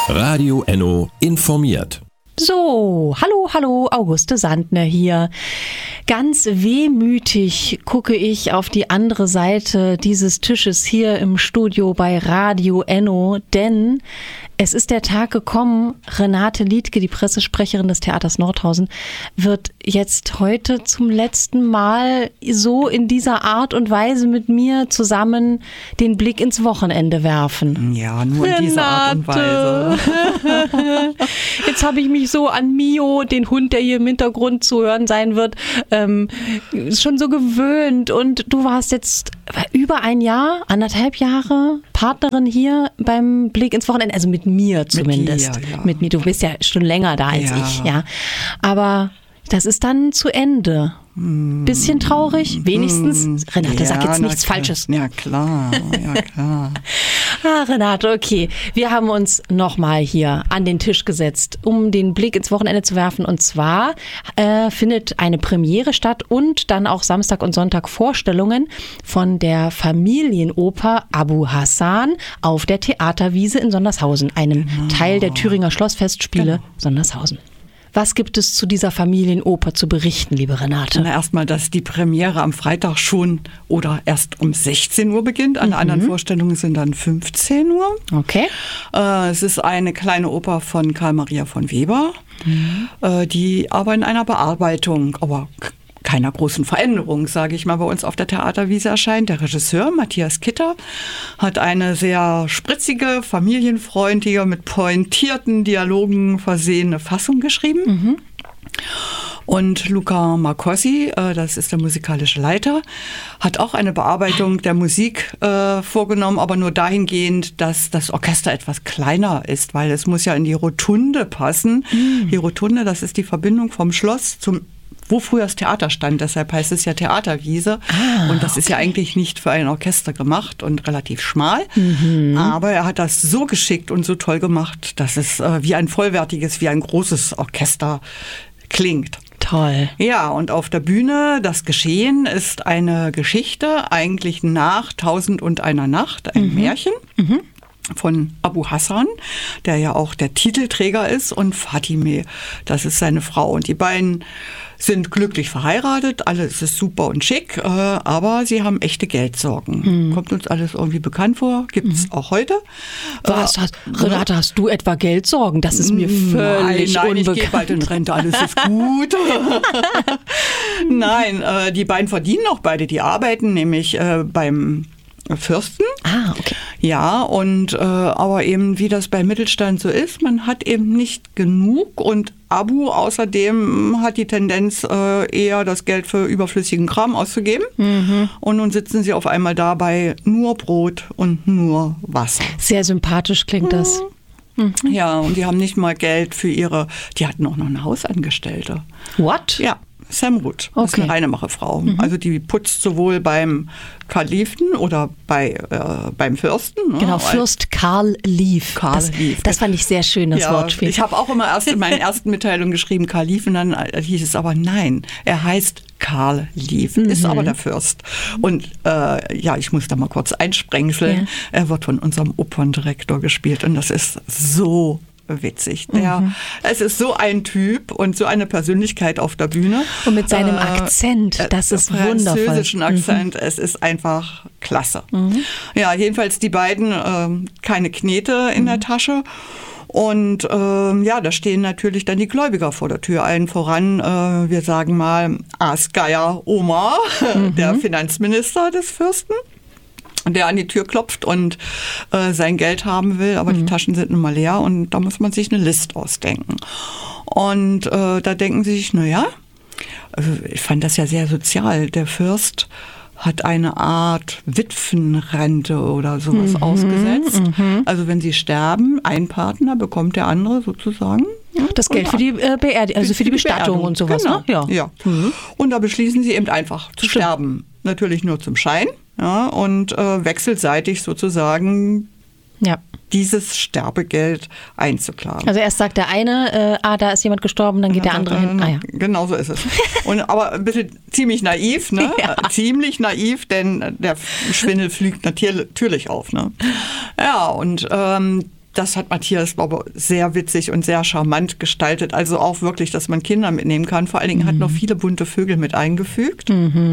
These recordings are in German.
Radio Enno informiert. So, hallo, Auguste Sandner hier. Ganz wehmütig gucke ich auf die andere Seite dieses Tisches hier im Studio bei Radio Enno, denn es ist der Tag gekommen, Renate Liedtke, die Pressesprecherin des Theaters Nordhausen, wird jetzt heute zum letzten Mal so in dieser Art und Weise mit mir zusammen den Blick ins Wochenende werfen. Ja, nur in dieser Art und Weise. Jetzt habe ich mich so an Mio, den Hund, der hier im Hintergrund zu hören sein wird, schon so gewöhnt. Und du warst jetzt über ein Jahr, 1,5 Jahre Partnerin hier beim Blick ins Wochenende, also mit mir zumindest. Mit dir, ja. Mit mir, du bist ja schon länger da als Ja. ich, ja. Aber das ist dann zu Ende. Bisschen traurig, wenigstens. Renate, sag jetzt nichts Falsches. Ja, klar. Renate, okay. Wir haben uns nochmal hier an den Tisch gesetzt, um den Blick ins Wochenende zu werfen. Und zwar findet eine Premiere statt und dann auch Samstag und Sonntag Vorstellungen von der Familienoper Abu Hassan auf der Theaterwiese in Sondershausen, einem Teil der Thüringer Schlossfestspiele Sondershausen. Was gibt es zu dieser Familienoper zu berichten, liebe Renate? Na, erstmal, dass die Premiere am Freitag schon oder erst um 16 Uhr beginnt. Alle anderen Vorstellungen sind dann 15 Uhr. Okay. Es ist eine kleine Oper von Karl Maria von Weber, die aber in einer Bearbeitung, aber keiner großen Veränderung, sage ich mal, bei uns auf der Theaterwiese erscheint. Der Regisseur Matthias Kitter hat eine sehr spritzige, familienfreundliche, mit pointierten Dialogen versehene Fassung geschrieben. Und Luca Marcosi, das ist der musikalische Leiter, hat auch eine Bearbeitung der Musik vorgenommen, aber nur dahingehend, dass das Orchester etwas kleiner ist, weil es muss ja in die Rotunde passen. Die Rotunde, das ist die Verbindung vom Schloss wo früher das Theater stand, deshalb heißt es ja Theaterwiese. Und das ist ja eigentlich nicht für ein Orchester gemacht und relativ schmal. Aber er hat das so geschickt und so toll gemacht, dass es wie ein vollwertiges, wie ein großes Orchester klingt. Toll. Ja, und auf der Bühne, das Geschehen ist eine Geschichte, eigentlich nach 1001 Nacht, ein Märchen. Von Abu Hassan, der ja auch der Titelträger ist, und Fatime, das ist seine Frau. Und die beiden sind glücklich verheiratet, alles ist super und schick, aber sie haben echte Geldsorgen. Kommt uns alles irgendwie bekannt vor, gibt es auch heute. Renate, hast du etwa Geldsorgen? Das ist mir völlig nein, unbekannt. ich gehe bald in Rente, alles ist gut. Nein, die beiden verdienen auch beide, die arbeiten nämlich beim Fürsten. Okay. Ja, und aber eben wie das beim Mittelstand so ist, man hat eben nicht genug, und Abu außerdem hat die Tendenz, eher das Geld für überflüssigen Kram auszugeben. Und nun sitzen sie auf einmal dabei nur Brot und nur Wasser. Sehr sympathisch klingt das. Ja, und die haben nicht mal Geld für die hatten auch noch eine Hausangestellte. What? Ja. Samrud, das ist eine Reinemacherfrau. Also die putzt sowohl beim Kalifen oder beim Fürsten. Ne? Genau, Fürst Karl Lief. Lief. Das fand ich sehr schön, das Wortspiel. Ich habe auch immer erst in meinen ersten Mitteilungen geschrieben Kalifen, dann hieß es aber nein, er heißt Karl Lief, ist aber der Fürst. Und ich muss da mal kurz einsprengseln. Ja. Er wird von unserem Operndirektor gespielt und das ist so witzig. Es ist so ein Typ und so eine Persönlichkeit auf der Bühne. Und mit seinem Akzent, das ist wundervoll. Französischen Akzent, es ist einfach klasse. Ja, jedenfalls die beiden, keine Knete in der Tasche. Und da stehen natürlich dann die Gläubiger vor der Tür. Allen voran, wir sagen mal, Asgeier Omar, der Finanzminister des Fürsten, der an die Tür klopft und sein Geld haben will, aber die Taschen sind nun mal leer und da muss man sich eine List ausdenken. Und da denken sie sich, ich fand das ja sehr sozial, der Fürst hat eine Art Witwenrente oder sowas ausgesetzt. Also wenn sie sterben, ein Partner bekommt der andere sozusagen das Geld für die Beerdigung, also für die Bestattung und sowas. Genau. Ne? Ja. Und da beschließen sie eben einfach zu sterben. Natürlich nur zum Schein, und wechselseitig sozusagen dieses Sterbegeld einzuklagen. Also erst sagt der eine, da ist jemand gestorben, dann geht der andere hin. Genau so ist es. Aber ein bisschen ziemlich naiv, ne? Ja. Ziemlich naiv, denn der Schwindel fliegt natürlich auf, ne? Ja, und das hat Matthias aber sehr witzig und sehr charmant gestaltet. Also auch wirklich, dass man Kinder mitnehmen kann. Vor allen Dingen hat noch viele bunte Vögel mit eingefügt.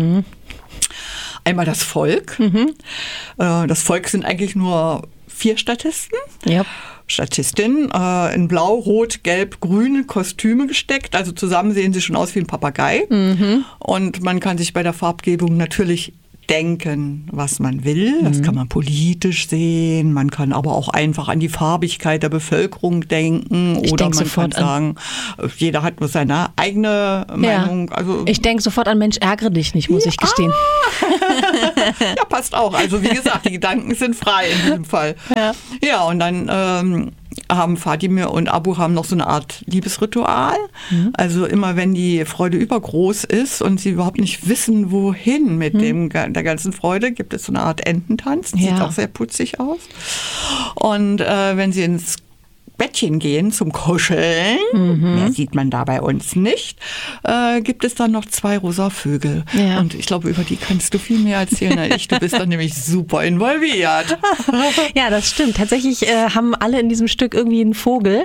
Einmal das Volk. Das Volk sind eigentlich nur 4 Statisten. Ja. Statistin, in blau, rot, gelb, grüne Kostüme gesteckt. Also zusammen sehen sie schon aus wie ein Papagei. Und man kann sich bei der Farbgebung natürlich denken, was man will. Das kann man politisch sehen. Man kann aber auch einfach an die Farbigkeit der Bevölkerung denken. Oder man kann sagen, jeder hat nur seine eigene Meinung. Also, ich denke sofort an Mensch, ärgere dich nicht, muss ich gestehen. Ja, passt auch. Also wie gesagt, die Gedanken sind frei in diesem Fall. Ja, und dann haben Fadimir und Abu haben noch so eine Art Liebesritual. Also immer wenn die Freude übergroß ist und sie überhaupt nicht wissen, wohin mit der ganzen Freude, gibt es so eine Art Ententanz. Sieht auch sehr putzig aus. Und wenn sie ins Bettchen gehen zum Kuscheln, mehr sieht man da bei uns nicht, gibt es dann noch 2 rosa Vögel. Ja. Und ich glaube, über die kannst du viel mehr erzählen als ich. Du bist dann nämlich super involviert. Ja, das stimmt. Tatsächlich haben alle in diesem Stück irgendwie einen Vogel.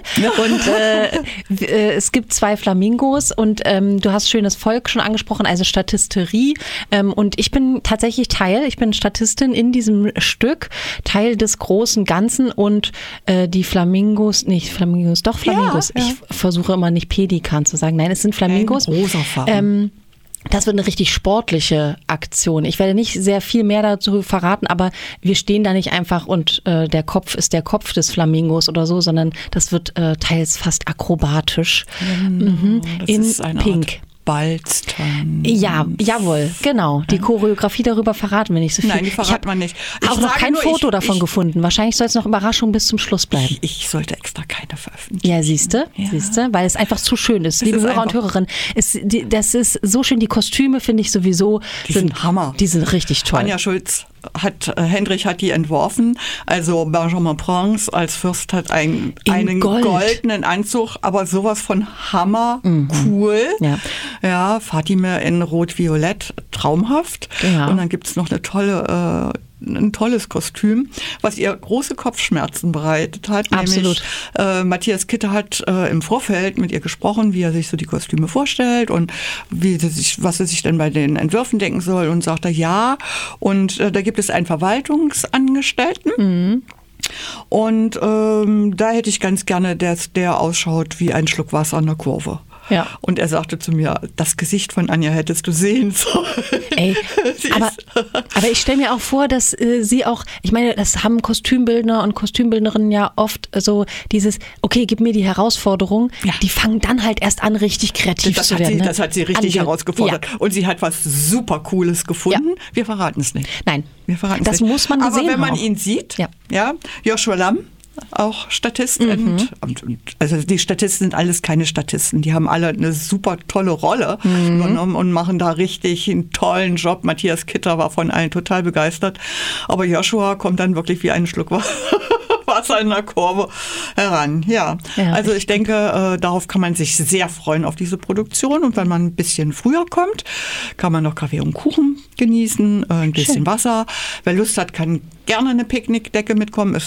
Und es gibt 2 Flamingos und du hast schönes Volk schon angesprochen, also Statisterie. Und ich bin tatsächlich ich bin Statistin in diesem Stück, Teil des großen Ganzen und die Flamingos. Ja. Ich versuche immer nicht Pelikan zu sagen. Nein, es sind Flamingos. Rosa Farben. Das wird eine richtig sportliche Aktion. Ich werde nicht sehr viel mehr dazu verraten, aber wir stehen da nicht einfach und der Kopf ist der Kopf des Flamingos oder so, sondern das wird teils fast akrobatisch. Das in ist eine Pink. Art Balztanz. Ja, jawohl, genau. Die Choreografie darüber verraten wir nicht so viel. Nein, die verraten wir nicht. Ich habe auch noch kein Foto davon gefunden. Wahrscheinlich soll es noch Überraschung bis zum Schluss bleiben. Ich sollte extra keine veröffentlichen. Ja, siehste, weil es einfach zu schön ist. Liebe Hörer und Hörerinnen, das ist so schön. Die Kostüme finde ich sowieso. Die sind Hammer. Die sind richtig toll. Anja Schulz Hendrich hat die entworfen. Also Benjamin Prince als Fürst hat einen goldenen Anzug, aber sowas von Hammer, cool. Ja, Fatime in Rot-Violett, traumhaft. Ja. Und dann gibt es noch ein tolles Kostüm, was ihr große Kopfschmerzen bereitet hat. Absolut. Nämlich, Matthias Kitter hat im Vorfeld mit ihr gesprochen, wie er sich so die Kostüme vorstellt und was er sich denn bei den Entwürfen denken soll, und sagte ja. Und da gibt es einen Verwaltungsangestellten. Und da hätte ich ganz gerne, dass der ausschaut wie ein Schluck Wasser an der Kurve. Ja. Und er sagte zu mir, das Gesicht von Anja hättest du sehen sollen. Ey, aber ich stelle mir auch vor, dass sie auch, ich meine, das haben Kostümbildner und Kostümbildnerinnen ja oft so dieses, okay, gib mir die Herausforderung, die fangen dann halt erst an, richtig kreativ zu werden. Das hat sie richtig herausgefordert. Ja. Und sie hat was super Cooles gefunden. Ja. Wir verraten es nicht. Nein, wir verraten das es nicht. Muss man gesehen haben. Aber wenn man ihn sieht, Joshua Lamm, auch Statist. Also die Statisten sind alles keine Statisten. Die haben alle eine super tolle Rolle übernommen und machen da richtig einen tollen Job. Matthias Kitter war von allen total begeistert. Aber Joshua kommt dann wirklich wie ein Schluck Wasser in der Kurve heran. Ja, also ich denke, darauf kann man sich sehr freuen, auf diese Produktion. Und wenn man ein bisschen früher kommt, kann man noch Kaffee und Kuchen genießen, ein bisschen Wasser. Wer Lust hat, kann gerne eine Picknickdecke mitnehmen.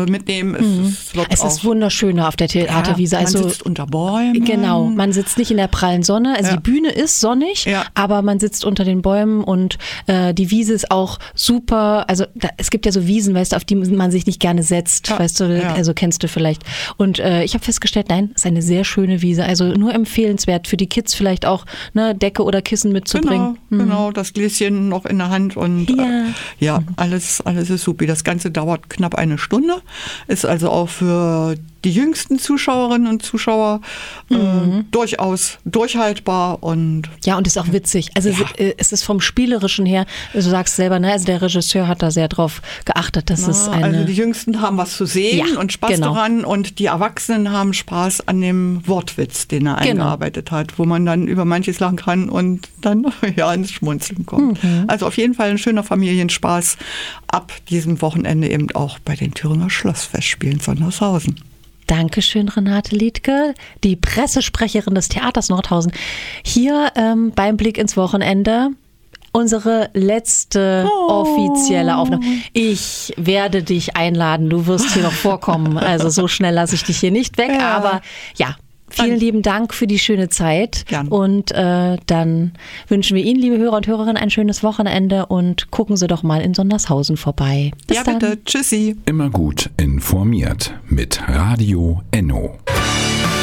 Es ist wunderschöner auf der Theaterwiese. Man sitzt unter Bäumen. Genau, man sitzt nicht in der prallen Sonne. Also die Bühne ist sonnig, aber man sitzt unter den Bäumen und die Wiese ist auch super. Also es gibt ja so Wiesen, weißt du, auf die man sich nicht gerne setzt. Weißt du, also kennst du vielleicht. Und ich habe festgestellt, nein, es ist eine sehr schöne Wiese. Also nur empfehlenswert für die Kids vielleicht auch, ne, Decke oder Kissen mitzubringen. Genau, das Gläschen noch in der Hand und alles ist super. Das Ganze dauert knapp 1 Stunde, ist also auch für die jüngsten Zuschauerinnen und Zuschauer durchaus durchhaltbar. Und ist auch witzig. Also es ist vom Spielerischen her, du sagst selber, ne, also der Regisseur hat da sehr drauf geachtet, dass es also die Jüngsten haben was zu sehen und Spaß daran, und die Erwachsenen haben Spaß an dem Wortwitz, den er eingearbeitet hat, wo man dann über manches lachen kann und dann ins Schmunzeln kommt. Also auf jeden Fall ein schöner Familienspaß ab diesem Wochenende eben auch bei den Thüringer Schlossfestspielen Sondershausen. Dankeschön, Renate Liedtke, die Pressesprecherin des Theaters Nordhausen. Hier beim Blick ins Wochenende unsere letzte offizielle Aufnahme. Ich werde dich einladen, du wirst hier noch vorkommen. Also so schnell lasse ich dich hier nicht weg. Ja. Aber ja, vielen lieben Dank für die schöne Zeit. Gern. Und dann wünschen wir Ihnen, liebe Hörer und Hörerinnen, ein schönes Wochenende und gucken Sie doch mal in Sondershausen vorbei. Bis Ja, dann. bitte. Tschüssi. Immer gut informiert mit Radio Enno.